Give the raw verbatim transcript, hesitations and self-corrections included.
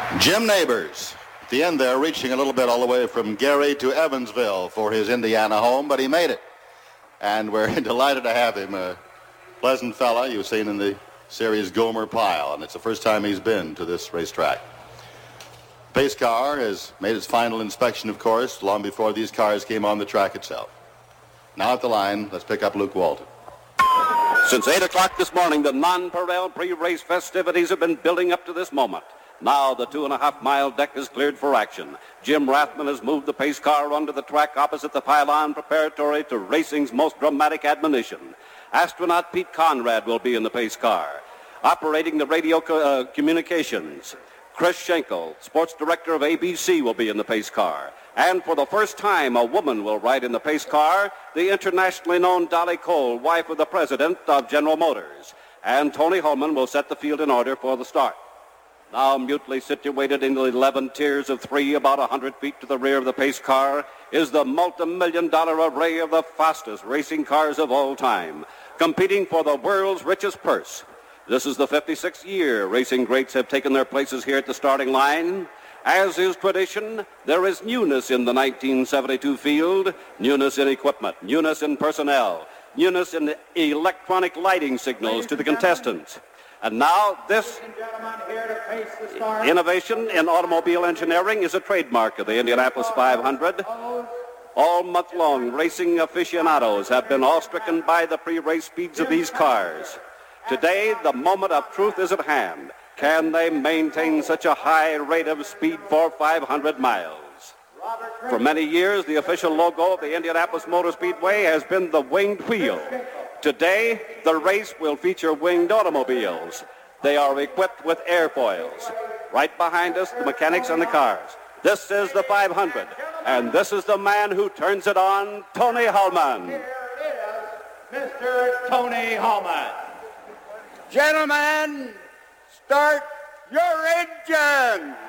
Jim Neighbors, at the end there, reaching a little bit all the way from Gary to Evansville for his Indiana home, but he made it. And we're delighted to have him. A pleasant fella you've seen in the series Gomer Pyle, and it's the first time he's been to this racetrack. Pace car has made its final inspection, of course, long before these cars came on the track itself. Now at the line, let's pick up Luke Walton. Since eight o'clock this morning, the nonpareil pre-race festivities have been building up to this moment. Now the two and a half mile deck is cleared for action. Jim Rathman has moved the pace car onto the track opposite the pylon preparatory to racing's most dramatic admonition. Astronaut Pete Conrad will be in the pace car. Operating the radio co- uh, communications, Chris Schenkel, sports director of A B C, will be in the pace car. And for the first time, a woman will ride in the pace car, the internationally known Dolly Cole, wife of the president of General Motors. And Tony Hulman will set the field in order for the start. Now mutely situated in the eleven tiers of three, about one hundred feet to the rear of the pace car, is the multi-million dollar array of the fastest racing cars of all time, competing for the world's richest purse. This is the fifty-sixth year racing greats have taken their places here at the starting line. As is tradition, there is newness in the nineteen seventy-two field, newness in equipment, newness in personnel, newness in electronic lighting signals to the contestants. And now this innovation in automobile engineering is a trademark of the Indianapolis five hundred. All month long, racing aficionados have been awe-stricken by the pre-race speeds of these cars. Today, the moment of truth is at hand. Can they maintain such a high rate of speed for five hundred miles? For many years, the official logo of the Indianapolis Motor Speedway has been the winged wheel. Today, the race will feature winged automobiles. They are equipped with airfoils. Right behind us, the mechanics and the cars. This is the five hundred, and this is the man who turns it on, Tony Hulman. Here is Mister Tony Hulman. Gentlemen, start your engine.